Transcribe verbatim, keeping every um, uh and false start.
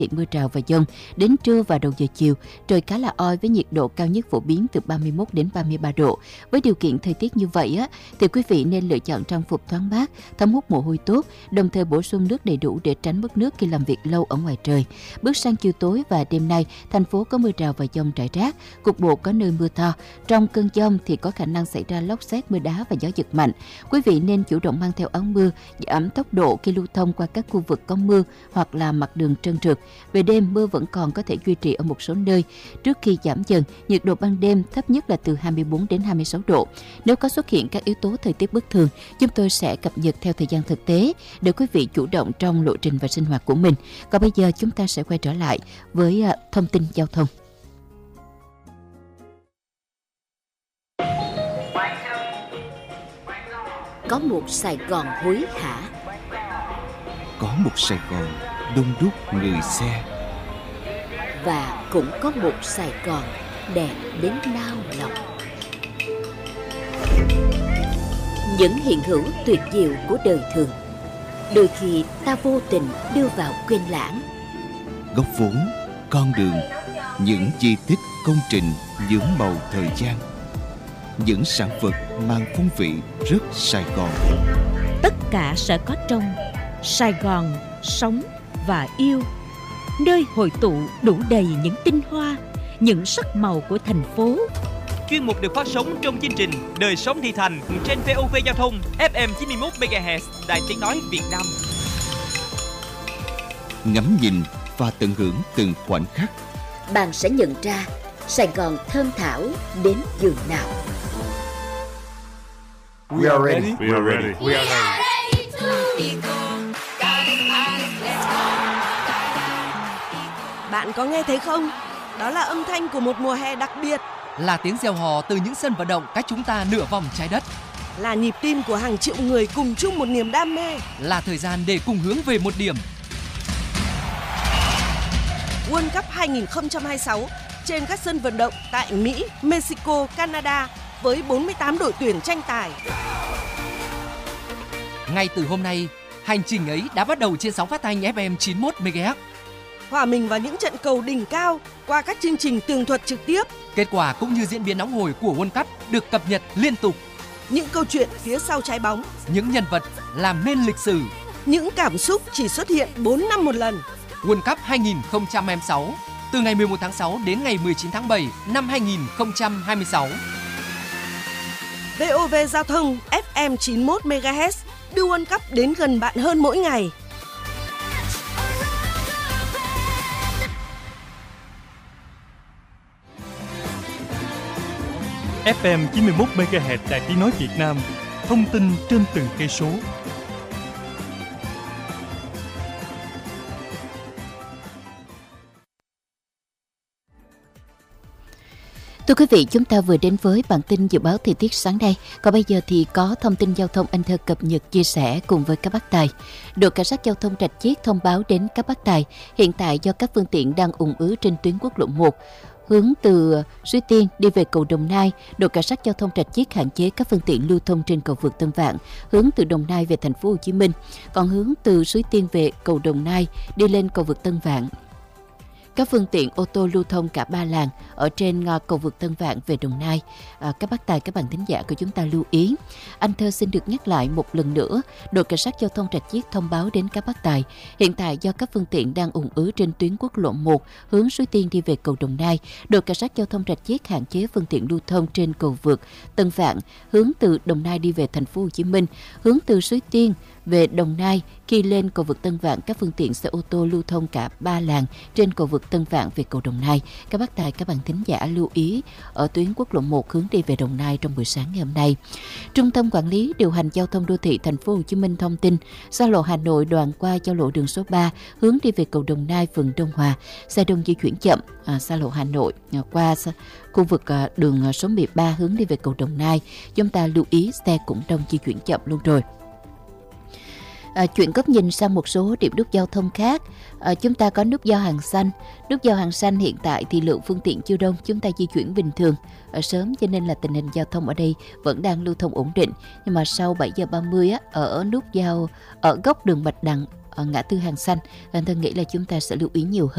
hiện mưa rào và dông. Đến trưa và đầu giờ chiều, trời khá là oi với nhiệt độ cao nhất phổ biến từ ba mươi mốt đến ba mươi ba độ. Với điều kiện thời tiết như vậy á, thì quý vị nên lựa chọn trang phục thoáng mát, thấm hút mồ hôi tốt, đồng thời bổ sung nước đầy đủ để tránh mất nước khi làm việc lâu ở ngoài trời. Bước sang chiều tối và đêm nay, thành phố có mưa rào và dông rải rác, cục bộ có nơi mưa to. Trong cơn dông thì có khả năng xảy ra lốc sét, mưa đá và gió giật mạnh. Quý vị nên chủ động mang theo áo mưa, giảm tốc độ khi lưu thông qua các khu vực có mưa hoặc là mặt đường trơn trượt. Về đêm, mưa vẫn còn có thể duy trì ở một số nơi. Trước khi giảm dần, nhiệt độ ban đêm thấp nhất là từ hai mươi bốn đến hai mươi sáu độ. Nếu có xuất hiện các yếu tố thời tiết bất thường, chúng tôi sẽ cập nhật theo thời gian thực tế để quý vị chủ động trong lộ trình và sinh hoạt của mình. Còn bây giờ chúng ta sẽ quay trở lại với thông tin giao thông. Có một Sài Gòn hối hả, có một Sài Gòn đông đúc người xe, và cũng có một Sài Gòn đẹp đến nao lòng. Những hiện hữu tuyệt diệu của đời thường, đôi khi ta vô tình đưa vào quên lãng. Góc vốn, con đường, những di tích công trình nhuốm màu thời gian, những sản vật mang phong vị rất Sài Gòn. Tất cả sẽ có trong Sài Gòn sống và yêu, nơi hội tụ đủ đầy những tinh hoa, những sắc màu của thành phố. Chuyên mục được phát sóng trong chương trình Đời sống thị thành trên vê o vê Giao thông ép em chín mươi mốt mê ga héc Đài Tiếng nói Việt Nam. Ngắm nhìn và tận hưởng từng khoảnh khắc, Bạn sẽ nhận ra Sài Gòn thơm thảo đến giường nào. We are ready. We are ready. We are ready. Bạn có nghe thấy không? Đó là âm thanh của một mùa hè đặc biệt. Là tiếng reo hò từ những sân vận động cách chúng ta nửa vòng trái đất. Là nhịp tim của hàng triệu người cùng chung một niềm đam mê. Là thời gian để cùng hướng về một điểm. World Cup hai không hai sáu trên các sân vận động tại Mỹ, Mexico, Canada với bốn mươi tám đội tuyển tranh tài. Ngay từ hôm nay, hành trình ấy đã bắt đầu trên sóng phát thanh ép em chín mươi mốt mê ga héc. Hòa mình vào những trận cầu đỉnh cao qua các chương trình tường thuật trực tiếp. Kết quả cũng như diễn biến nóng hổi của World Cup được cập nhật liên tục. Những câu chuyện phía sau trái bóng, những nhân vật làm nên lịch sử, những cảm xúc chỉ xuất hiện bốn năm một lần. World Cup hai không hai sáu từ ngày mười một tháng sáu đến ngày mười chín tháng bảy năm hai không hai sáu. vê o vê Giao thông ép em chín mươi mốt mê ga héc đưa World Cup đến gần bạn hơn mỗi ngày. ép em chín mươi mốt mê ga héc Đài Tiếng nói Việt Nam, thông tin trên từng cây số. Thưa quý vị, chúng ta vừa đến với bản tin dự báo thời tiết sáng nay. Còn bây giờ thì có thông tin giao thông anh Thơ cập nhật chia sẻ cùng với các bác tài. Đội cảnh sát giao thông Rạch Chiếc thông báo đến các bác tài hiện tại do các phương tiện đang ùn ứ trên tuyến quốc lộ một hướng từ Suối Tiên đi về cầu Đồng Nai, đội cảnh sát giao thông Rạch Chiếc hạn chế các phương tiện lưu thông trên cầu vượt Tân Vạn hướng từ Đồng Nai về thành phố Hồ Chí Minh, còn hướng từ Suối Tiên về cầu Đồng Nai đi lên cầu vượt Tân Vạn. Các phương tiện ô tô lưu thông cả ba làn ở trên cầu vượt Tân Vạn về Đồng Nai. À, các bác tài, các bạn thính giả của chúng ta lưu ý. Anh Thơ xin được nhắc lại một lần nữa, đội cảnh sát giao thông Rạch Chiếc thông báo đến các bác tài hiện tại do các phương tiện đang ùn ứ trên tuyến quốc lộ một hướng Suối Tiên đi về cầu Đồng Nai, đội cảnh sát giao thông Rạch Chiếc hạn chế phương tiện lưu thông trên cầu vượt Tân Vạn hướng từ Đồng Nai đi về thành phố Hồ Chí Minh, hướng từ Suối Tiên về Đồng Nai. Khi lên cầu vượt Tân Vạn, các phương tiện xe ô tô lưu thông cả ba làn trên cầu vượt Tân Vạn về cầu Đồng Nai. Các bác tài, các bạn thính giả lưu ý ở tuyến quốc lộ một hướng đi về Đồng Nai trong buổi sáng ngày hôm nay. Trung tâm Quản lý điều hành giao thông đô thị thành phố Hồ Chí Minh thông tin, xa lộ Hà Nội đoạn qua giao lộ đường số ba hướng đi về cầu Đồng Nai, phường Đông Hòa, xe đông di chuyển chậm. À, xa lộ Hà Nội qua khu vực đường số mười ba hướng đi về cầu Đồng Nai, chúng ta lưu ý xe cũng đông di chuyển chậm luôn rồi. À, chuyển góc nhìn sang một số điểm nút giao thông khác. À, chúng ta có nút giao Hàng Xanh. Nút giao Hàng Xanh hiện tại thì lượng phương tiện chưa đông, chúng ta di chuyển bình thường ở sớm, cho nên là tình hình giao thông ở đây vẫn đang lưu thông ổn định. Nhưng mà sau bảy giờ ba mươi á, ở nút giao ở góc đường Bạch Đằng ở ngã tư Hàng Xanh, anh tôi nghĩ là chúng ta sẽ lưu ý nhiều hơn.